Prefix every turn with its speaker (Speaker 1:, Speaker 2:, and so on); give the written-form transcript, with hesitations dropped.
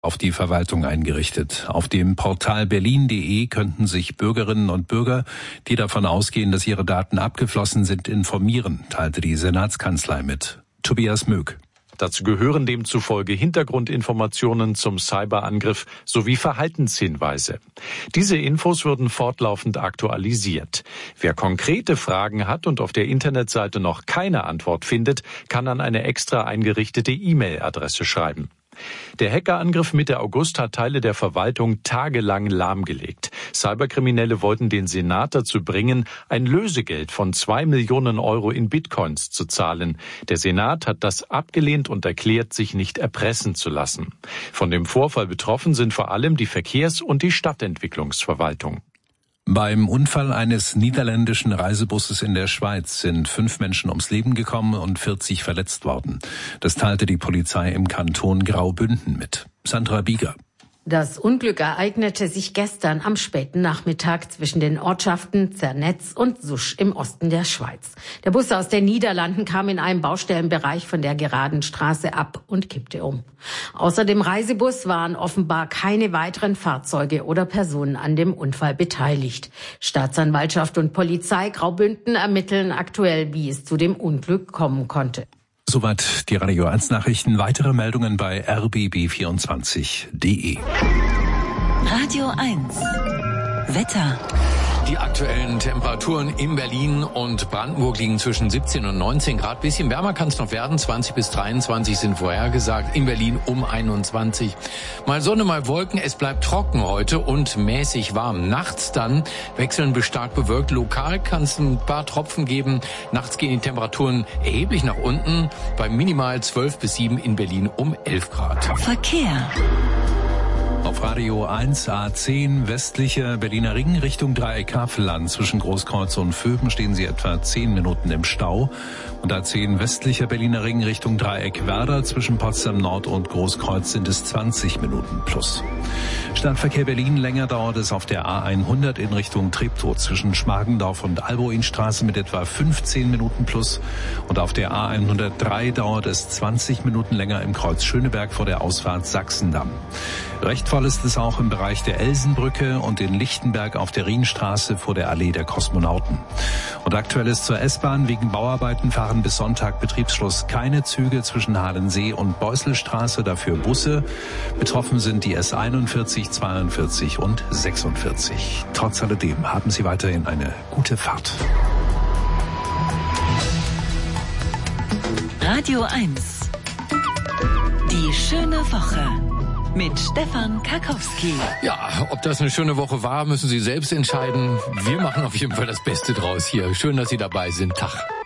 Speaker 1: auf die Verwaltung eingerichtet. Auf dem Portal berlin.de könnten sich Bürgerinnen und Bürger, die davon ausgehen, dass ihre Daten abgeflossen sind, informieren, teilte die Senatskanzlei mit. Tobias Möck.
Speaker 2: Dazu gehören demzufolge Hintergrundinformationen zum Cyberangriff sowie Verhaltenshinweise. Diese Infos würden fortlaufend aktualisiert. Wer konkrete Fragen hat und auf der Internetseite noch keine Antwort findet, kann an eine extra eingerichtete E-Mail-Adresse schreiben. Der Hackerangriff Mitte August hat Teile der Verwaltung tagelang lahmgelegt. Cyberkriminelle wollten den Senat dazu bringen, ein Lösegeld von 2 Millionen Euro in Bitcoins zu zahlen. Der Senat hat das abgelehnt und erklärt, sich nicht erpressen zu lassen. Von dem Vorfall betroffen sind vor allem die Verkehrs- und die Stadtentwicklungsverwaltung.
Speaker 1: Beim Unfall eines niederländischen Reisebusses in der Schweiz sind 5 Menschen ums Leben gekommen und 40 verletzt worden. Das teilte die Polizei im Kanton Graubünden mit. Sandra Bieger.
Speaker 3: Das Unglück ereignete sich gestern am späten Nachmittag zwischen den Ortschaften Zernetz und Susch im Osten der Schweiz. Der Bus aus den Niederlanden kam in einem Baustellenbereich von der geraden Straße ab und kippte um. Außer dem Reisebus waren offenbar keine weiteren Fahrzeuge oder Personen an dem Unfall beteiligt. Staatsanwaltschaft und Polizei Graubünden ermitteln aktuell, wie es zu dem Unglück kommen konnte.
Speaker 1: Soweit die Radio 1 Nachrichten. Weitere Meldungen bei rbb24.de.
Speaker 4: Radio 1 Wetter.
Speaker 5: Die aktuellen Temperaturen in Berlin und Brandenburg liegen zwischen 17 und 19 Grad. Bisschen wärmer kann es noch werden. 20 bis 23 sind vorhergesagt. In Berlin um 21. Mal Sonne, mal Wolken. Es bleibt trocken heute und mäßig warm. Nachts dann wechseln bis stark bewölkt. Lokal kann es ein paar Tropfen geben. Nachts gehen die Temperaturen erheblich nach unten. Bei minimal 12 bis 7 in Berlin um 11 Grad.
Speaker 4: Verkehr.
Speaker 1: Auf Radio 1 A10 westlicher Berliner Ring Richtung Dreieck Havelland. Zwischen Großkreuz und Vöben stehen Sie etwa 10 Minuten im Stau. Und A10 westlicher Berliner Ring Richtung Dreieck Werder. Zwischen Potsdam Nord und Großkreuz sind es 20 Minuten plus. Stadtverkehr Berlin, länger dauert es auf der A100 in Richtung Treptow zwischen Schmargendorf und Alboinstraße mit etwa 15 Minuten plus. Und auf der A103 dauert es 20 Minuten länger im Kreuz Schöneberg vor der Ausfahrt Sachsendamm. Recht voll ist es auch im Bereich der Elsenbrücke und in Lichtenberg auf der Rienstraße vor der Allee der Kosmonauten. Und aktuell ist zur S-Bahn: wegen Bauarbeiten fahren bis Sonntag Betriebsschluss keine Züge zwischen Halensee und Beuselstraße, dafür Busse. Betroffen sind die S41, 42 und 46. Trotz alledem haben Sie weiterhin eine gute Fahrt.
Speaker 4: Radio 1 Die schöne Woche mit Stefan Karkowski.
Speaker 5: Ja, ob das eine schöne Woche war, müssen Sie selbst entscheiden. Wir machen auf jeden Fall das Beste draus hier. Schön, dass Sie dabei sind. Tag.